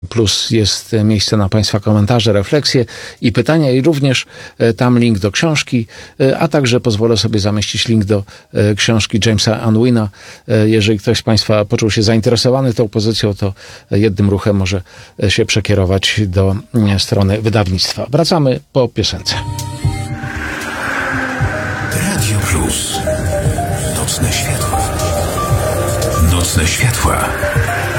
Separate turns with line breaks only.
Plus jest miejsce na Państwa komentarze, refleksje i pytania i również tam link do książki, a także pozwolę sobie zamieścić link do książki Jamesa Unwina. Jeżeli ktoś z Państwa poczuł się zainteresowany tą pozycją, to jednym ruchem może się przekierować do strony wydawnictwa. Wracamy po piosence.
Radio Plus. Nocne światła. Nocne światła.